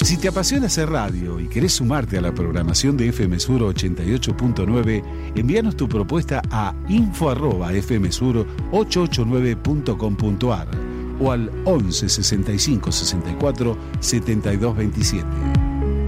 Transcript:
Si te apasiona hacer radio y querés sumarte a la programación de FM Sur 88.9, envíanos tu propuesta a info@fmsur889.com.ar o al 11 65 64 72 27.